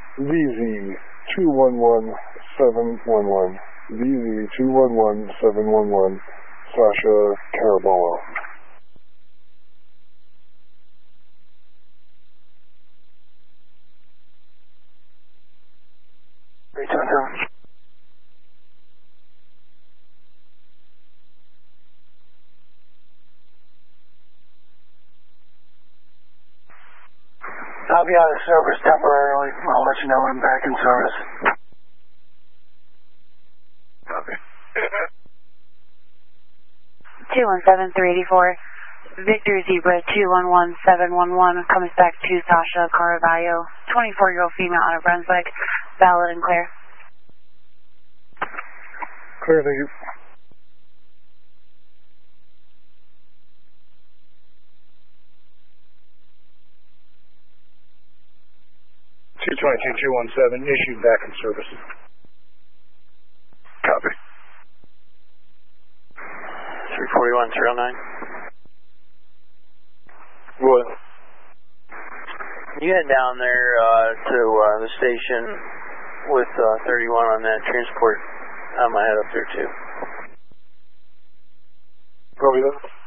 VZ211711. VZ211711. Sasha Caraballo. I'll be out of service temporarily. I'll let you know when I'm back in service. Copy. 217384. Victor Zebra 211711 comes back to Sasha Caraballo, 24-year-old female out of Brunswick, valid and clear. Clear, thank you. C22217 issued back in service. Copy. 341-09. What? You head down there to the station with 31 on that transport. I'm going to head up there too. Copy that.